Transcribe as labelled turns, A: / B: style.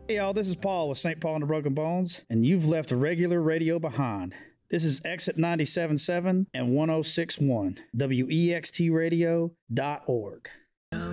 A: Hey, y'all, this is Paul with St. Paul and the Broken Bones, and you've left regular radio behind. This is Exit 97.7 and 106.1, WEXTradio.org.